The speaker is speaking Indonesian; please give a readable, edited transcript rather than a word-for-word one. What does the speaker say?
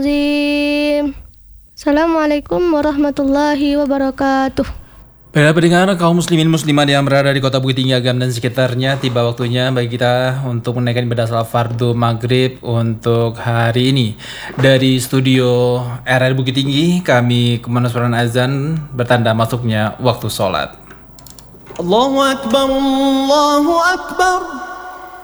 Azim. Assalamualaikum warahmatullahi wabarakatuh. Para pendengar kaum muslimin muslimat yang berada di kota Bukit Tinggi Agam dan sekitarnya, tiba waktunya bagi kita untuk menaikkan ibadah salat fardu maghrib untuk hari ini. Dari studio RR Bukit Tinggi, kami kemana suara azan bertanda masuknya waktu sholat. Allahu Akbar, Allahu Akbar.